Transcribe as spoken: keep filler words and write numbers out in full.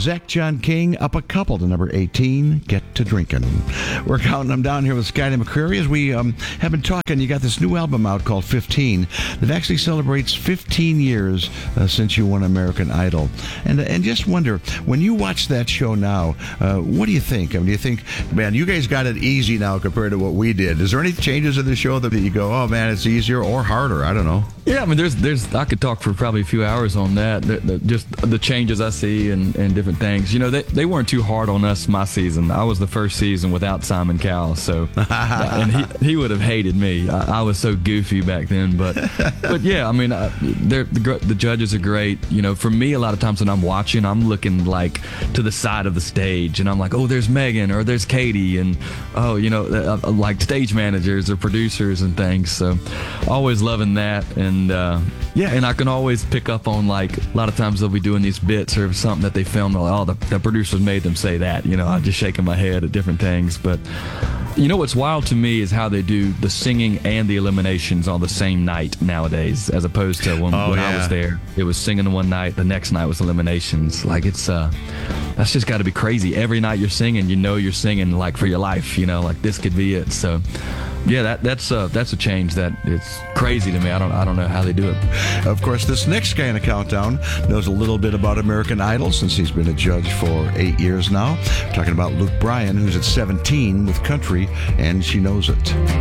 Zach John King up a couple to number eighteen, Get to Drinkin'. We're counting them down here with Skyler McCreary as we um, have been talking. You got this new album out called fifteen that actually celebrates fifteen years uh, since you won American Idol. And uh, and just wonder, when you watch that show now, uh, what do you think? I mean, do you think, man, you guys got it easy now compared to what we did? Is there any changes in the show that you go, oh man, it's easier or harder? I don't know. Yeah, I mean, there's, there's. I could talk for probably a few hours on that. The, the, just the changes I see and, and different things. You know, they they weren't too hard on us my season. I was the first season without Simon Cowell, so and he he would have hated me. I, I was so goofy back then, but but yeah, I mean, I, they're, the the judges are great. You know, for me, a lot of times when I'm watching, I'm looking like to the side of the stage, and I'm like, oh, there's Megan or there's Katie, and oh, you know, uh, like stage managers or producers and things. So always loving that. And And uh, yeah, and I can always pick up on, like, a lot of times they'll be doing these bits or something that they filmed. Like, oh, the, the producers made them say that. You know, I'm just shaking my head at different things. But you know what's wild to me is how they do the singing and the eliminations on the same night nowadays, as opposed to when, oh, when yeah. I was there. It was singing one night, the next night was eliminations. Like, it's uh, that's just got to be crazy. Every night you're singing, you know you're singing, like, for your life. You know, like, this could be it. So. Yeah, that, that's uh, that's a change that it's crazy to me. I don't I don't know how they do it. Of course, this next guy in the countdown knows a little bit about American Idol since he's been a judge for eight years now. We're talking about Luke Bryan, who's at seventeen with country, and She Knows It.